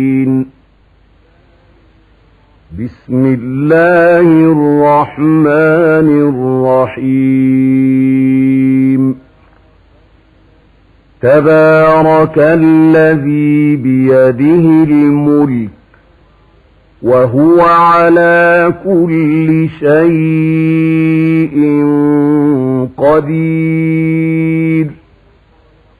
بسم الله الرحمن الرحيم تبارك الذي بيده الملك وهو على كل شيء قدير